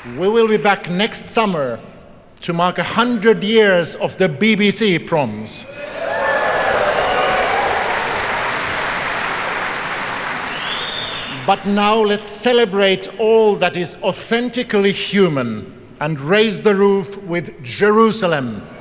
We will be back next summer to mark 100 years of the BBC Proms. But now let's celebrate all that is authentically human and raise the roof with Jerusalem,